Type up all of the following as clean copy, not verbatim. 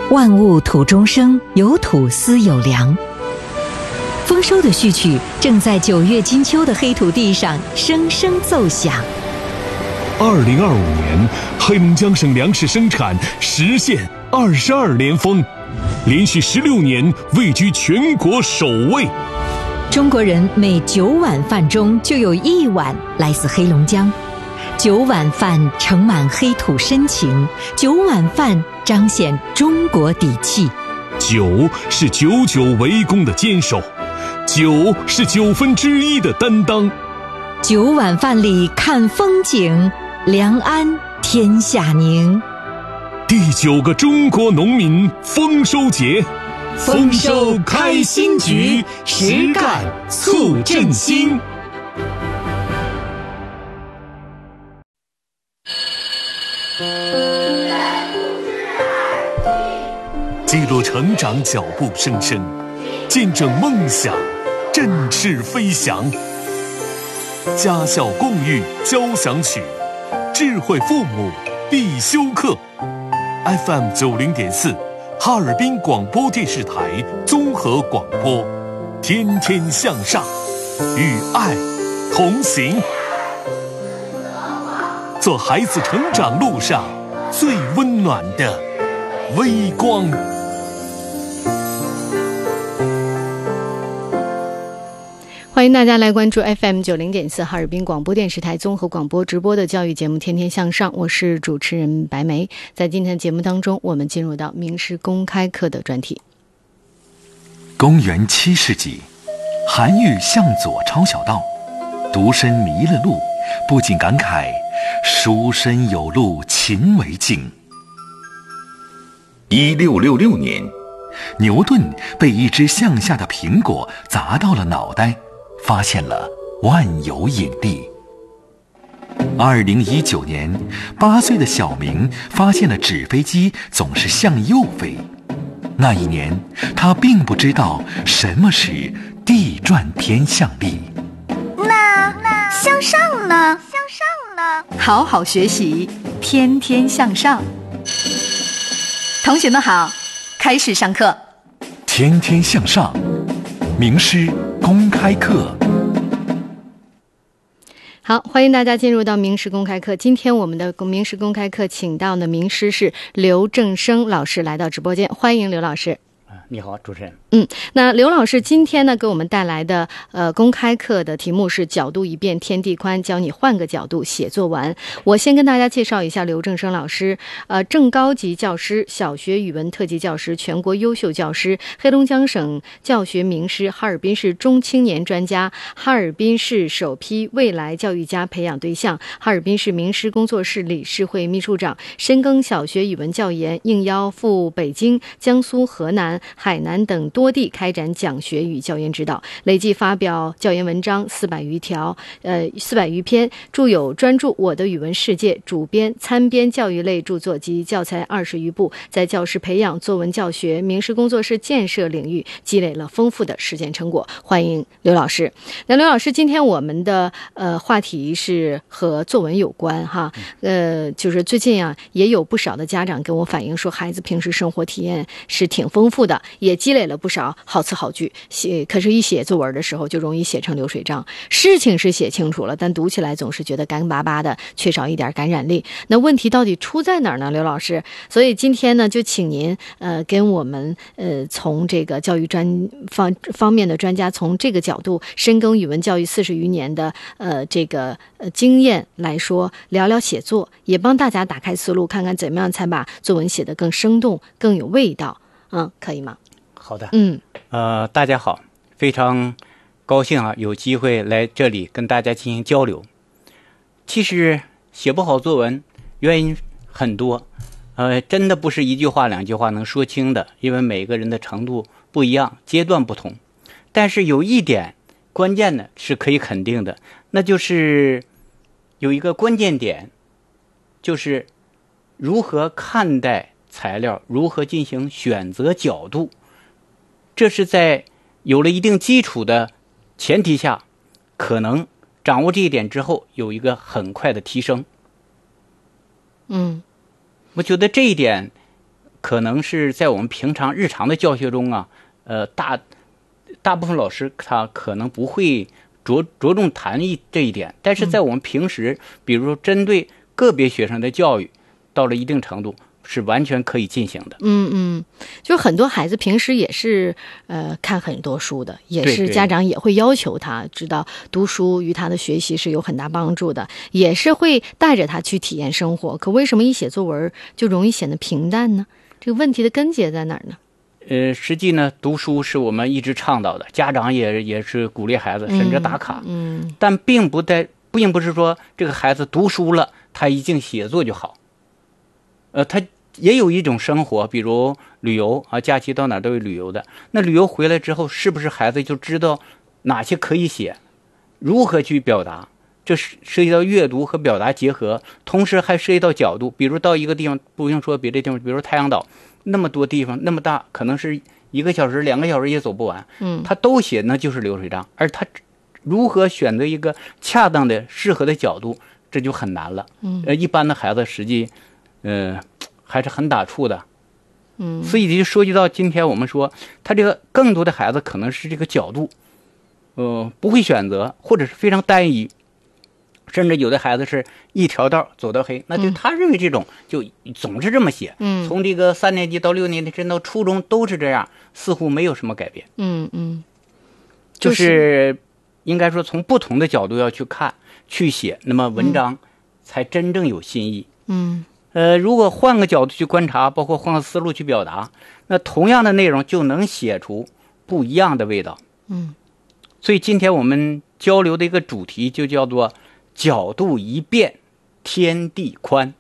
万物土中生，有土斯有粮。丰收的序曲正在9月金秋的黑土地上声声奏响。 2025年，黑龙江省粮食生产实现22连丰，连续16年位居全国首位。 中国人每9碗饭中就有1碗来自黑龙江。9碗饭盛满黑土深情，9碗饭彰显中国底气。 9是99围攻的坚守，9是1/9的担当。 9碗饭里看风景，良安天下宁。 第9个中国农民丰收节， 丰收开新局，实干促振兴。 记录成长脚步声声，见证梦想振翅飞翔。家校共育交响曲，智慧父母必修课。FM 90.4，哈尔滨广播电视台综合广播，天天向上，与爱同行，做孩子成长路上最温暖的微光。 欢迎大家来关注 FM 90.4哈尔滨广播电视台综合广播直播的教育节目《天天向上》，我是主持人白梅。在今天的节目当中，我们进入到名师公开课的专题。 公元7世纪，韩愈向左抄小道，独身迷了路，不禁感慨书生有路勤为径。1666年，牛顿被一只向下的苹果砸到了脑袋，发现了万有引力。2019年，8岁的小明发现了纸飞机总是向右飞。那一年，他并不知道什么是地转偏向力。 那向上呢？好好学习，天天向上。同学们好，开始上课。 天天向上，名师公开课。 好，欢迎大家进入到名师公开课。今天我们的名师公开课请到的名师是刘正生老师来到直播间，欢迎刘老师。 你好，主持人。 那刘老师今天呢给我们带来的公开课的题目是角度一变天地宽，教你换个角度写作文。我先跟大家介绍一下刘正生老师，正高级教师，小学语文特级教师，全国优秀教师，黑龙江省教学名师，哈尔滨市中青年专家，哈尔滨市首批未来教育家培养对象，哈尔滨市名师工作室理事会秘书长，深耕小学语文教研，应邀赴北京、江苏、河南、海南等多地开展讲学与教研指导，累计发表教研文章400余篇，著有专著《我的语文世界》，主编参编教育类著作及教材20余部，在教师培养、作文教学、名师工作室建设领域积累了丰富的实践成果。欢迎刘老师。那刘老师，今天我们的话题是和作文有关哈，就是最近啊也有不少的家长跟我反映说，孩子平时生活体验是挺丰富的，也积累了不少好词好句，可是一写作文的时候就容易写成流水账。事情是写清楚了，但读起来总是觉得干巴巴的，缺少一点感染力。那问题到底出在哪儿呢，刘老师？所以今天呢，就请您跟我们从这个教育方面的专家，从这个角度深耕语文教育40余年的这个经验来说，聊聊写作，也帮大家打开思路，看看怎么样才把作文写得更生动、更有味道。可以吗？ 好的。大家好，非常高兴啊，有机会来这里跟大家进行交流。其实写不好作文原因很多，真的不是一句话两句话能说清的，因为每个人的程度不一样，阶段不同。但是有一点关键的是可以肯定的，那就是有一个关键点，就是如何看待材料，如何进行选择角度。这是在有了一定基础的前提下，可能掌握这一点之后有一个很快的提升。我觉得这一点可能是在我们平常日常的教学中啊，大部分老师他可能不会着重谈这一点，但是在我们平时，比如说针对个别学生的教育，到了一定程度是完全可以进行的。 就是很多孩子平时也是看很多书的，也是家长也会要求他知道读书与他的学习是有很大帮助的，也是会带着他去体验生活。可为什么一写作文就容易显得平淡呢？这个问题的根结在哪儿呢？ 实际呢，读书是我们一直倡导的，家长也是鼓励孩子，甚至打卡。但并不是说这个孩子读书了，他一定写作就好。他也有一种生活，比如旅游啊，假期到哪都有旅游的。那旅游回来之后，是不是孩子就知道哪些可以写，如何去表达？这涉及到阅读和表达结合，同时还涉及到角度。比如到一个地方，不用说别的地方，比如太阳岛，那么多地方那么大，可能是1个小时2个小时也走不完。他都写那就是流水账，而他如何选择一个恰当的适合的角度，这就很难了。一般的孩子实际还是很打怵的。所以就说及到今天我们说他这个更多的孩子可能是这个角度不会选择，或者是非常单一，甚至有的孩子是一条道走到黑，那就他认为这种就总是这么写。从这个3年级到6年级甚至到初中都是这样，似乎没有什么改变。就是应该说从不同的角度要去看去写，那么文章才真正有新意。如果换个角度去观察，包括换个思路去表达，那同样的内容就能写出不一样的味道。所以今天我们交流的一个主题就叫做角度一变天地宽。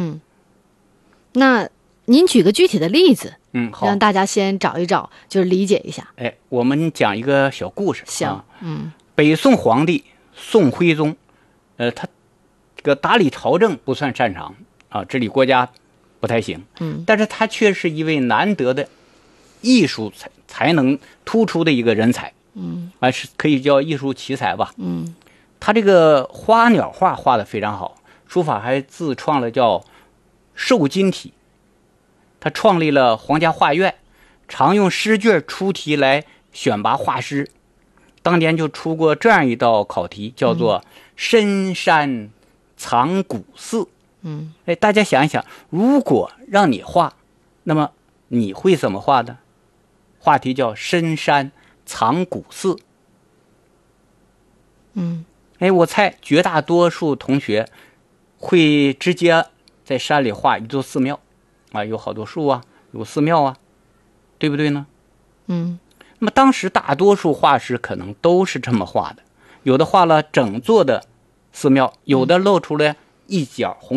那您举个具体的例子， 好， 让大家先找一找，就是理解一下。 我们讲一个小故事。 行。 北宋皇帝宋徽宗，他这个打理朝政不算擅长啊，治理国家不太行。但是他却是一位难得的艺术才能突出的一个人才。是可以叫艺术奇才吧。他这个花鸟画画得非常好，书法还自创了叫瘦金体。他创立了皇家画院，常用诗卷出题来选拔画师。当年就出过这样一道考题，叫做深山藏古寺。大家想一想，如果让你画，那么你会怎么画的？话题叫深山藏古寺。我猜绝大多数同学会直接在山里画一座寺庙啊，有好多树啊，有寺庙啊，对不对呢？那么当时大多数画师可能都是这么画的，有的画了整座的寺庙，有的露出了一角红